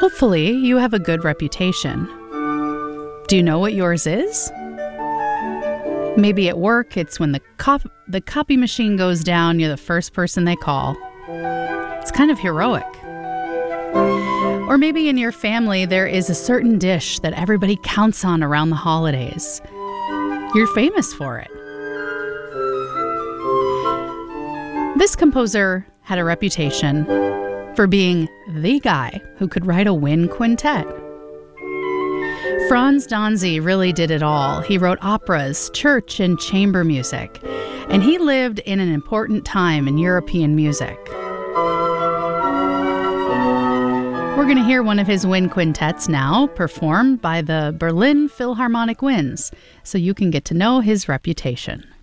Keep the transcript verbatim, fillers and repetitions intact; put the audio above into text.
Hopefully, you have a good reputation. Do you know what yours is? Maybe at work, it's when the cop- the copy machine goes down, you're the first person they call. It's kind of heroic. Or maybe in your family, there is a certain dish that everybody counts on around the holidays. You're famous for it. This composer had a reputation for being the guy who could write a wind quintet. Franz Danzi really did it all. He wrote operas, church, and chamber music, and he lived in an important time in European music. We're going to hear one of his wind quintets now, performed by the Berlin Philharmonic Winds, so you can get to know his reputation.